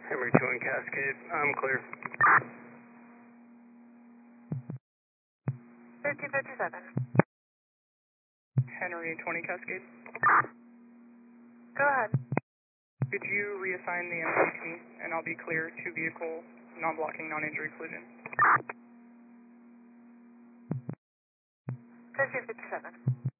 Henry 2 in Cascade. I'm clear. 1357. Henry 20 Cascade. Go ahead. Could you reassign the MPT and I'll be clear to vehicle non-blocking, non-injury collision. 1357.